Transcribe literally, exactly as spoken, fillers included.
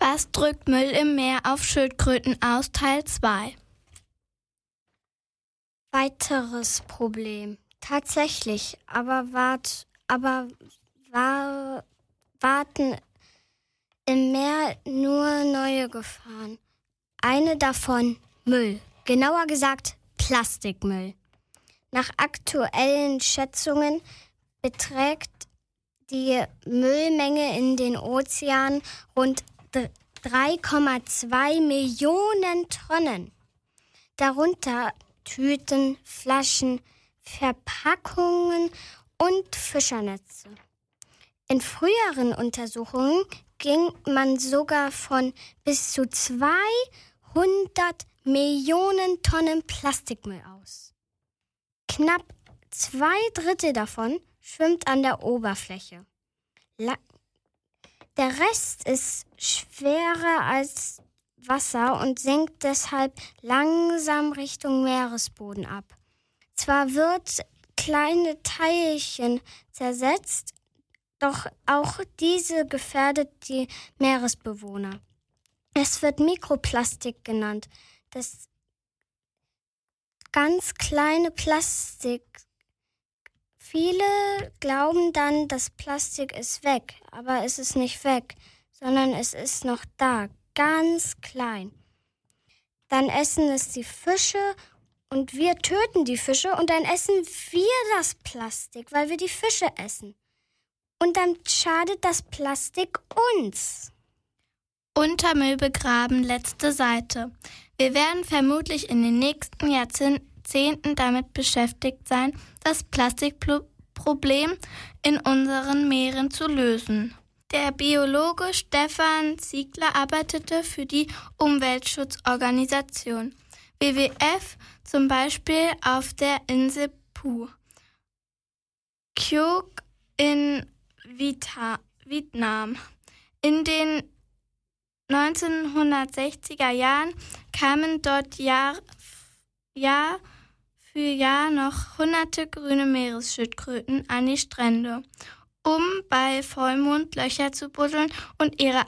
Was drückt Müll im Meer auf Schildkröten aus? Teil zwei. Weiteres Problem. Tatsächlich, aber, wart, aber war, warten im Meer nur neue Gefahren. Eine davon Müll. Genauer gesagt Plastikmüll. Nach aktuellen Schätzungen beträgt die Müllmenge in den Ozeanen rund drei Komma zwei Millionen Tonnen. Darunter Tüten, Flaschen, Verpackungen und Fischernetze. In früheren Untersuchungen ging man sogar von bis zu zweihundert Millionen Tonnen Plastikmüll aus. Knapp zwei Drittel davon schwimmt an der Oberfläche. La- der Rest ist schwerer als Wasser und sinkt deshalb langsam Richtung Meeresboden ab. Zwar wird kleine Teilchen zersetzt, doch auch diese gefährdet die Meeresbewohner. Es wird Mikroplastik genannt. Das ganz kleine Plastik. Viele glauben dann, das Plastik ist weg, aber es ist nicht weg, sondern es ist noch da, ganz klein. Dann essen es die Fische und wir töten die Fische und dann essen wir das Plastik, weil wir die Fische essen. Und dann schadet das Plastik uns. Unter Müll begraben, letzte Seite. Wir werden vermutlich in den nächsten Jahrzehnten damit beschäftigt sein, das Plastikproblem in unseren Meeren zu lösen. Der Biologe Stefan Ziegler arbeitete für die Umweltschutzorganisation W W F, zum Beispiel auf der Insel Phu Quoc in Vita, Vietnam. In den neunzehnhundertsechziger Jahren kamen dort Jahr, Jahr für Jahr noch hunderte grüne Meeresschildkröten an die Strände, um bei Vollmond Löcher zu buddeln und ihre